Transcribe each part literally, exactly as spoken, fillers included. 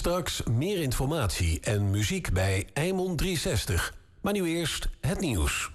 Straks meer informatie en muziek bij Eimond driehonderdzestig. Maar nu eerst het nieuws.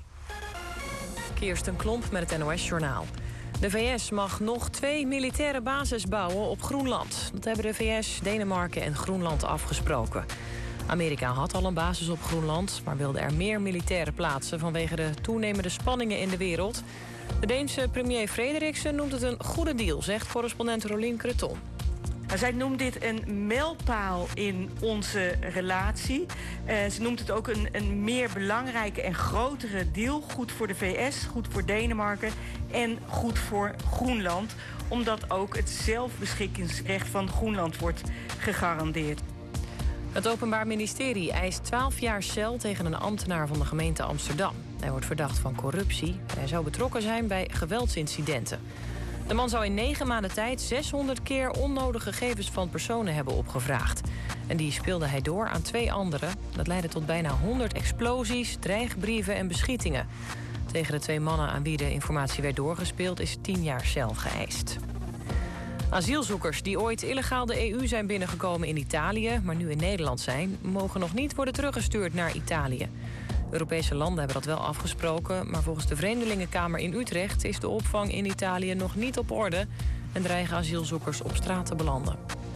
Kirsten Klomp met het N O S-journaal. De V S mag nog twee militaire bases bouwen op Groenland. Dat hebben de V S, Denemarken en Groenland afgesproken. Amerika had al een basis op Groenland, maar wilde er meer militaire plaatsen vanwege de toenemende spanningen in de wereld. De Deense premier Frederiksen noemt het een goede deal, zegt correspondent Rolien Creton. Zij noemt dit een mijlpaal in onze relatie. Uh, ze noemt het ook een, een meer belangrijke en grotere deal. Goed voor de V S, goed voor Denemarken en goed voor Groenland. Omdat ook het zelfbeschikkingsrecht van Groenland wordt gegarandeerd. Het Openbaar Ministerie eist twaalf jaar cel tegen een ambtenaar van de gemeente Amsterdam. Hij wordt verdacht van corruptie. Hij zou betrokken zijn bij geweldsincidenten. De man zou in negen maanden tijd zeshonderd keer onnodige gegevens van personen hebben opgevraagd. En die speelde hij door aan twee anderen. Dat leidde tot bijna honderd explosies, dreigbrieven en beschietingen. Tegen de twee mannen aan wie de informatie werd doorgespeeld is tien jaar cel geëist. Asielzoekers die ooit illegaal de E U zijn binnengekomen in Italië, maar nu in Nederland zijn, mogen nog niet worden teruggestuurd naar Italië. Europese landen hebben dat wel afgesproken, maar volgens de Vreemdelingenkamer in Utrecht is de opvang in Italië nog niet op orde en dreigen asielzoekers op straat te belanden.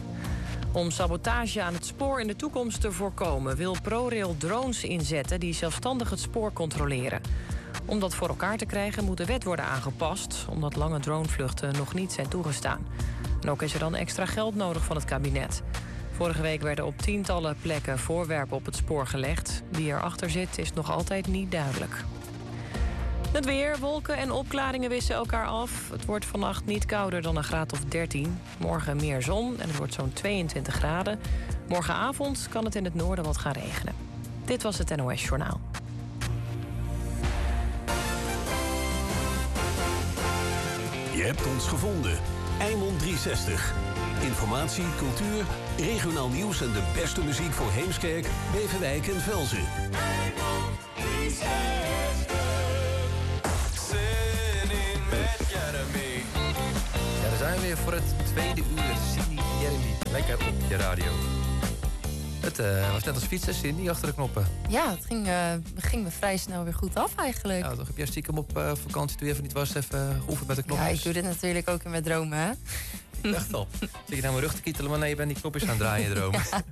Om sabotage aan het spoor in de toekomst te voorkomen wil ProRail drones inzetten die zelfstandig het spoor controleren. Om dat voor elkaar te krijgen moet de wet worden aangepast, omdat lange dronevluchten nog niet zijn toegestaan. En ook is er dan extra geld nodig van het kabinet. Vorige week werden op tientallen plekken voorwerpen op het spoor gelegd. Wie erachter zit is nog altijd niet duidelijk. Het weer, wolken en opklaringen wisselen elkaar af. Het wordt vannacht niet kouder dan een graad of dertien. Morgen meer zon en het wordt zo'n tweeëntwintig graden. Morgenavond kan het in het noorden wat gaan regenen. Dit was het N O S-journaal. Je hebt ons gevonden. Eimond driehonderdzestig. Informatie, cultuur, regionaal nieuws en de beste muziek voor Heemskerk, Beverwijk en Velzen. Eimond driehonderdzestig. Zin in met Jeremy. Ja, daar zijn we weer voor het tweede uur. Cindy, Jeremy, lekker op je radio. Het uh, was net als fietsen, Cindy, achter de knoppen. Ja, het ging, uh, ging me vrij snel weer goed af eigenlijk. Ja, toch heb jij stiekem op uh, vakantie toen je even niet was, even geoefend met de knopjes? Ja, ik doe dit natuurlijk ook in mijn dromen, hè? Ik dacht al. Zit je nou mijn rug te kietelen, maar nee, je bent die knopjes aan het draaien in je dromen. Ja.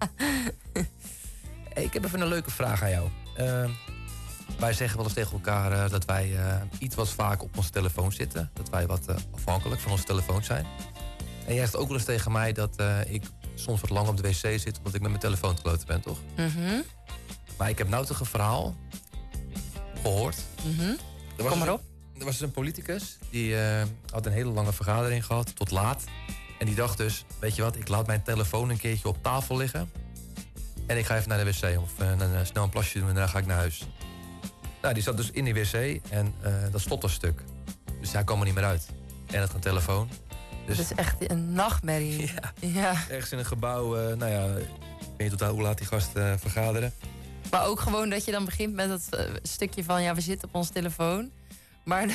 Hey, ik heb even een leuke vraag aan jou. Uh, wij zeggen wel eens tegen elkaar uh, dat wij uh, iets wat vaak op onze telefoon zitten. Dat wij wat uh, afhankelijk van onze telefoon zijn. En jij zegt ook wel eens tegen mij dat uh, ik soms wat lang op de wc zit omdat ik met mijn telefoon te kloten ben, toch? Mm-hmm. Maar ik heb nou toch een verhaal gehoord. Mm-hmm. Er was Kom maar dus, op. Er was dus een politicus die uh, had een hele lange vergadering gehad, tot laat. En die dacht dus, weet je wat, ik laat mijn telefoon een keertje op tafel liggen. En ik ga even naar de wc of uh, een, uh, snel een plasje doen en dan ga ik naar huis. Nou, die zat dus in die wc en uh, dat stond een stuk. Dus hij kwam er niet meer uit. En het een telefoon. Dus, dat is echt een nachtmerrie. Ja, ja. Ergens in een gebouw, uh, nou ja, ik weet niet tot hoe laat die gasten uh, vergaderen. Maar ook gewoon dat je dan begint met dat uh, stukje van, ja, we zitten op onze telefoon. Maar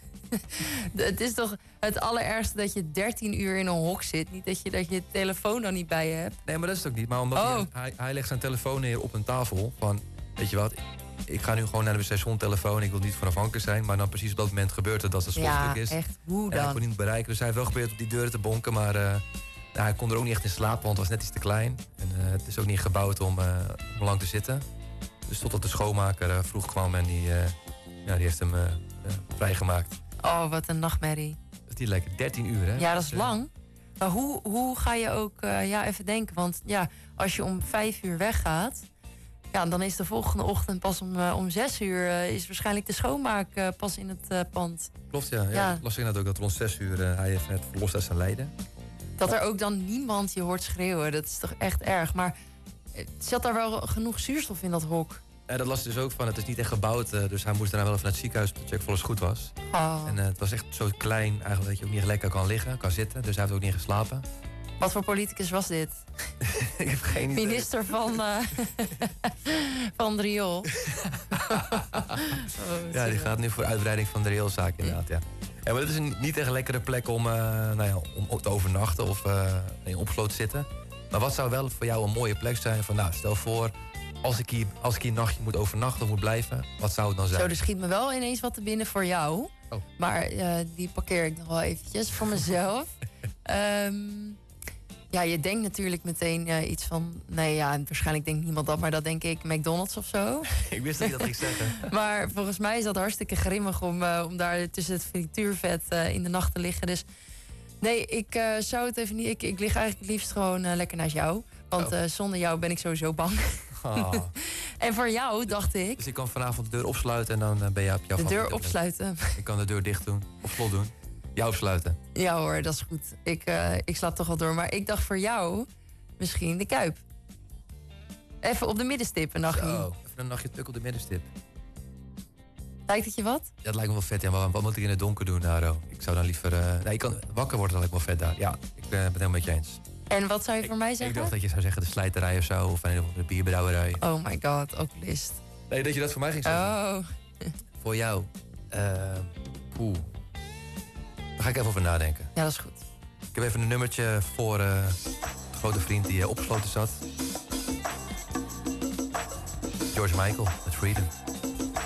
het is toch het allerergste dat je dertien uur in een hok zit. Niet dat je, dat je telefoon dan niet bij je hebt. Nee, maar dat is het ook niet. Maar omdat oh. hij, hij, hij legt zijn telefoon neer op een tafel. Van, weet je wat, ik ga nu gewoon naar de wc zonder telefoon. Ik wil niet van afhankelijk zijn. Maar dan precies op dat moment gebeurt het dat het slotstuk ja, is. Ja, echt. Hoe dan? En hij kon niet bereiken. Dus hij heeft wel geprobeerd op die deuren te bonken. Maar uh, nou, hij kon er ook niet echt in slapen, want het was net iets te klein. En uh, het is ook niet gebouwd om, uh, om lang te zitten. Dus totdat de schoonmaker uh, vroeg kwam en die, uh, ja, die heeft hem uh, uh, vrijgemaakt. Oh, wat een nachtmerrie. Dat is niet lekker. dertien uur, hè? Ja, dat is lang. Maar hoe, hoe ga je ook, uh, ja, even denken. Want ja, als je om vijf uur weggaat, ja, dan is de volgende ochtend pas om, uh, om zes uur... Uh, is waarschijnlijk de schoonmaak uh, pas in het uh, pand. Klopt, ja. ja. ja. Las ik net ook dat rond zes uur uh, hij heeft net verlost uit zijn lijden. Dat er ook dan niemand je hoort schreeuwen, dat is toch echt erg. Maar zat daar wel genoeg zuurstof in dat hok? Ja, dat las hij dus ook van. Het is niet echt gebouwd, uh, dus hij moest daarna wel even naar het ziekenhuis om te checken of alles goed was. Oh. En uh, het was echt zo klein eigenlijk dat je ook niet lekker kan liggen, kan zitten. Dus hij heeft ook niet geslapen. Wat voor politicus was dit? Ik heb geen idee. Minister van, uh, van de riool. oh, ja, die gaat nu voor uitbreiding van de rioolzaak inderdaad, ja. Ja, maar dat is een niet echt een lekkere plek om, uh, nou ja, om te overnachten of uh, nee, opgesloten te zitten. Maar wat zou wel voor jou een mooie plek zijn? Van, nou, stel voor, als ik, hier, als ik hier een nachtje moet overnachten of moet blijven... wat zou het dan zijn? Zo, er schiet me wel ineens wat te binnen voor jou. Oh. Maar uh, die parkeer ik nog wel eventjes voor mezelf. um, ja, je denkt natuurlijk meteen uh, iets van... Nee, ja, waarschijnlijk denkt niemand dat, maar dat denk ik McDonald's of zo. Ik wist dat je dat ging zeggen. Maar volgens mij is dat hartstikke grimmig om, uh, om daar tussen het frituurvet uh, in de nacht te liggen. Dus nee, ik uh, zou het even niet... Ik, ik lig eigenlijk het liefst gewoon uh, lekker naast jou. Want uh, zonder jou ben ik sowieso bang. Oh. En voor jou dacht ik... Dus ik kan vanavond de deur opsluiten en dan uh, ben je op jouw De deur opsluiten. Ik kan de deur dicht doen, of slot doen. Jou opsluiten. Ja hoor, dat is goed. Ik, uh, ik slaap toch wel door. Maar ik dacht voor jou misschien de Kuip. Even op de middenstip een nachtje. Zo, even een nachtje tuk op de middenstip. Lijkt het je wat? Ja, dat lijkt me wel vet. Ja, maar wat moet ik in het donker doen, Naro? Ik zou dan liever... Uh, nee, ik kan wakker worden, dat lijkt me wel vet daar. Ja, ik uh, ben het helemaal met je eens. En wat zou je ik, voor mij zeggen? Ik dacht dat je zou zeggen de slijterij of zo. Of een de bierbrouwerij. Oh my god, ook list. Nee, dat je dat voor mij ging zeggen. Oh. Voor jou. Uh, Poeh. Daar ga ik even over nadenken. Ja, dat is goed. Ik heb even een nummertje voor uh, een grote vriend die uh, opgesloten zat. George Michael, met Freedom.